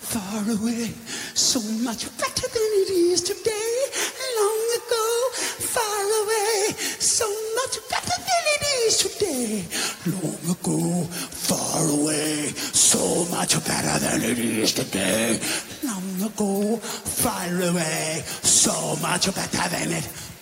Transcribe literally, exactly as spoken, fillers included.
far away, so much better than it is today. Long ago, far away, so much better than it is today. Long ago, far away, so much better than it is today. Long ago, far away, so much better than it